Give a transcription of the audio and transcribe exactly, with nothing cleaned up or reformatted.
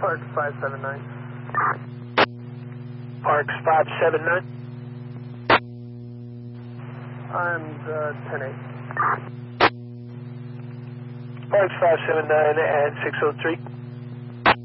Parks five seven nine. Parks five seven nine. I'm uh, ten eight. Parks five seven nine and six oh three.